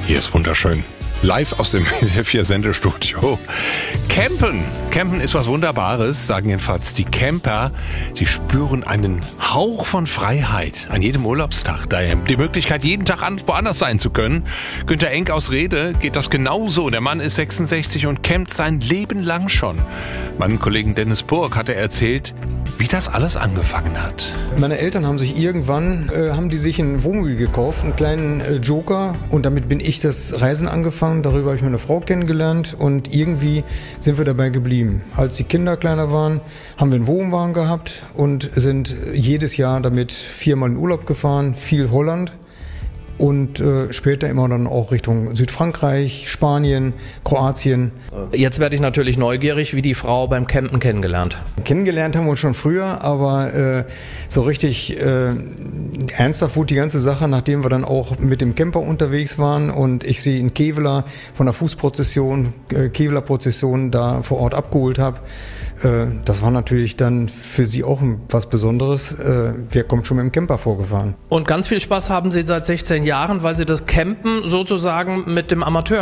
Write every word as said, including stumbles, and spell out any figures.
Hier ist wunderschön. Live aus dem W D R vier Sendestudio. Campen. Campen ist was Wunderbares, sagen jedenfalls die Camper. Die spüren einen Hauch von Freiheit an jedem Urlaubstag. Daher die Möglichkeit, jeden Tag woanders sein zu können. Günter Enck aus Rede geht das genauso. Der Mann ist sechsundsechzig und campt sein Leben lang schon. Meinem Kollegen Dennis Burg hat er erzählt, wie das alles angefangen hat. Meine Eltern haben sich irgendwann, äh, haben die sich ein Wohnmobil gekauft, einen kleinen äh, Joker, und damit bin ich das Reisen angefangen. Darüber habe ich meine Frau kennengelernt und irgendwie sind wir dabei geblieben. Als die Kinder kleiner waren, haben wir einen Wohnwagen gehabt und sind jedes Jahr damit viermal in Urlaub gefahren, viel Holland. Und äh, später immer dann auch Richtung Südfrankreich, Spanien, Kroatien. Jetzt werde ich natürlich neugierig, wie die Frau beim Campen kennengelernt. Kennengelernt haben wir uns schon früher, aber äh, so richtig äh, ernsthaft wurde die ganze Sache, nachdem wir dann auch mit dem Camper unterwegs waren und ich sie in Kevela von der Fußprozession, äh, Kevela-Prozession da vor Ort abgeholt habe. Äh, das war natürlich dann für sie auch was Besonderes. Äh, wer kommt schon mit dem Camper vorgefahren? Und ganz viel Spaß haben Sie seit sechzehn Jahren, weil Sie das Campen sozusagen mit dem Amateur